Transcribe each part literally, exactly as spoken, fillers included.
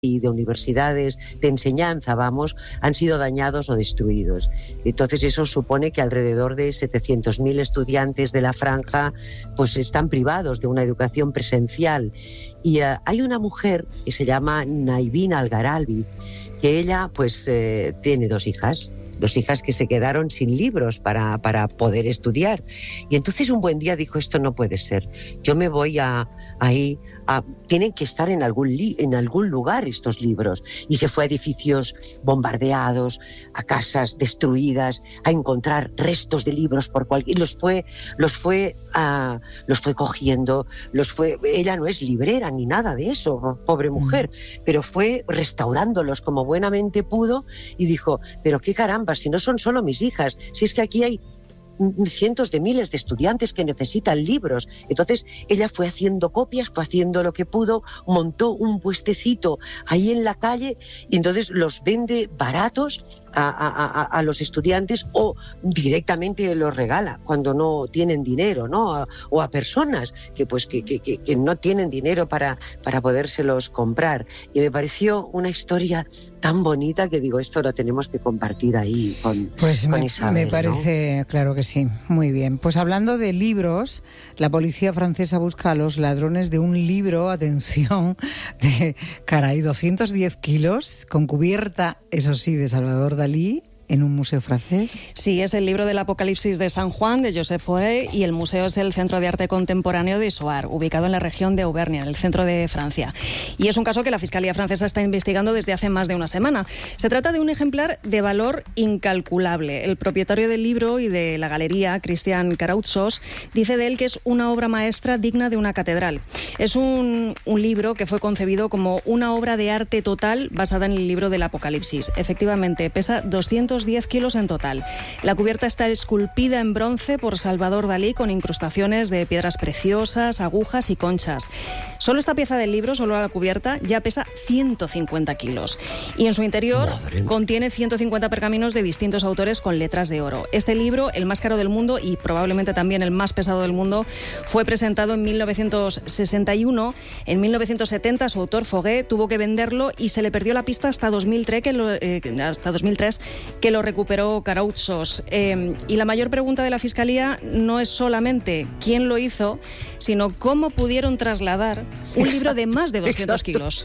y de universidades de enseñanza, vamos, han sido dañados o destruidos. Entonces eso supone que alrededor de setecientos mil estudiantes de la franja pues están privados de una educación presencial. Y uh, hay una mujer que se llama Naivin Algaralvi, que ella pues eh, tiene dos hijas, dos hijas que se quedaron sin libros para, para poder estudiar. Y entonces un buen día dijo, esto no puede ser, yo me voy a, ahí, a, tienen que estar en algún, li, en algún lugar estos libros. Y se fue a edificios bombardeados, a casas destruidas, a encontrar restos de libros por cualquier... Y los fue, los fue, uh, los fue cogiendo, los fue... Ella no es librera ni nada de eso, pobre mujer, mm. pero fue restaurándolos como buenamente pudo y dijo, pero qué caramba, si no son solo mis hijas, si es que aquí hay cientos de miles de estudiantes que necesitan libros. Entonces ella fue haciendo copias, fue haciendo lo que pudo, montó un puestecito ahí en la calle y entonces los vende baratos a, a, a, a los estudiantes o directamente los regala cuando no tienen dinero, ¿no? A, o a personas que pues que, que, que, que no tienen dinero para, para podérselos comprar. Y me pareció una historia tan bonita que digo, esto lo tenemos que compartir ahí con, pues con me, Isabel, me parece, ¿no? Claro que sí, muy bien. Pues hablando de libros, la policía francesa busca a los ladrones de un libro, atención, de, caray, doscientos diez kilos, con cubierta, eso sí, de Salvador Dalí, en un museo francés. Sí, es el libro del Apocalipsis de San Juan, de Joseph Fauré, y el museo es el Centro de Arte Contemporáneo de Soar, ubicado en la región de Auvernia, en el centro de Francia. Y es un caso que la Fiscalía francesa está investigando desde hace más de una semana. Se trata de un ejemplar de valor incalculable. El propietario del libro y de la galería, Christian Carautsos, dice de él que es una obra maestra digna de una catedral. Es un, un libro que fue concebido como una obra de arte total basada en el libro del Apocalipsis. Efectivamente, pesa doscientos diez kilos en total. La cubierta está esculpida en bronce por Salvador Dalí con incrustaciones de piedras preciosas, agujas y conchas. Solo esta pieza del libro, solo la cubierta, ya pesa ciento cincuenta kilos. Y en su interior Madre. contiene ciento cincuenta pergaminos de distintos autores con letras de oro. Este libro, el más caro del mundo y probablemente también el más pesado del mundo, fue presentado en mil novecientos sesenta y uno. En mil novecientos setenta su autor, Fauré, tuvo que venderlo y se le perdió la pista hasta dos mil tres, que lo, eh, hasta dos mil tres, que lo recuperó Carautsos. Eh, y la mayor pregunta de la Fiscalía no es solamente quién lo hizo, sino cómo pudieron trasladar un exacto, libro de más de doscientos exacto. kilos.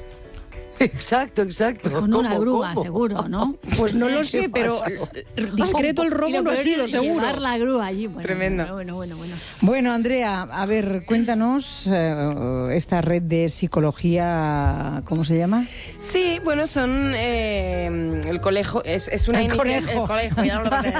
Exacto, exacto. Pues con una grúa, ¿cómo? Seguro, ¿no? Pues no lo sé, pero discreto el robo no ha sido, seguro. Llevar la grúa allí. Bueno, Tremendo. Bueno, bueno, bueno. Bueno, Andrea, a ver, cuéntanos uh, esta red de psicología, ¿cómo se llama? Sí, bueno, son eh, el colegio, es, es una el iniciativa. conejo. El colegio, ya no lo voy a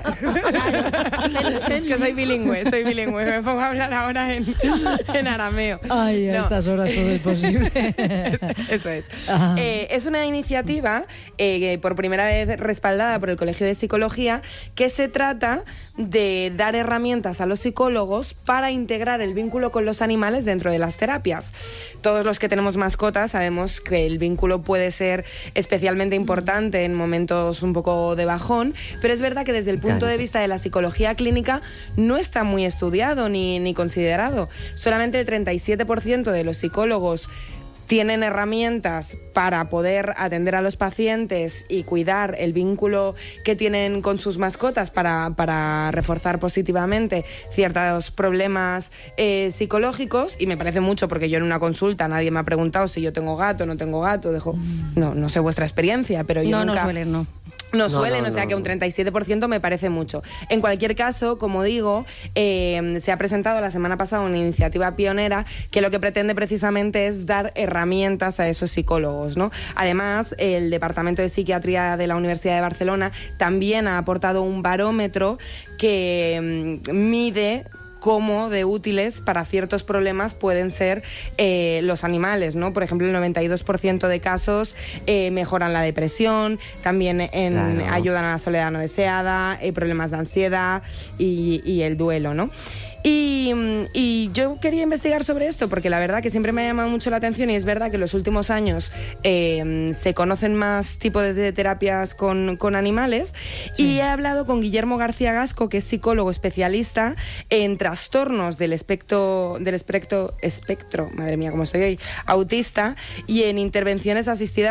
decir. Es que soy bilingüe, soy bilingüe, me pongo a hablar ahora en, en arameo. Ay, a no. estas horas todo es posible. es, eso es. Eh, es una iniciativa eh, por primera vez respaldada por el Colegio de Psicología, que se trata de dar herramientas a los psicólogos para integrar el vínculo con los animales dentro de las terapias. Todos los que tenemos mascotas sabemos que el vínculo puede ser especialmente importante en momentos un poco de bajón, pero es verdad que desde el punto de vista de la psicología clínica no está muy estudiado ni, ni considerado. Solamente el treinta y siete por ciento de los psicólogos tienen herramientas para poder atender a los pacientes y cuidar el vínculo que tienen con sus mascotas para, para reforzar positivamente ciertos problemas eh, psicológicos, y me parece mucho porque yo en una consulta nadie me ha preguntado si yo tengo gato o no tengo gato, dejo, no, no sé vuestra experiencia, pero yo no, nunca... No, suelen, no. No suelen, no, no, o sea no, que un treinta y siete por ciento me parece mucho. En cualquier caso, como digo, eh, se ha presentado la semana pasada una iniciativa pionera que lo que pretende precisamente es dar herramientas a esos psicólogos, ¿no? Además, el Departamento de Psiquiatría de la Universidad de Barcelona también ha aportado un barómetro que mm, mide cómo de útiles para ciertos problemas pueden ser eh, los animales, ¿no? Por ejemplo, el noventa y dos por ciento de casos eh, mejoran la depresión, también en, claro. ayudan a la soledad no deseada, eh, problemas de ansiedad y, y el duelo, ¿no? Y, y yo quería investigar sobre esto porque la verdad que siempre me ha llamado mucho la atención y es verdad que en los últimos años eh, se conocen más tipos de terapias con, con animales. Sí. Y he hablado con Guillermo García Gasco, que es psicólogo especialista en trastornos del espectro, del espectro, espectro, madre mía, cómo estoy hoy, autista, y en intervenciones asistidas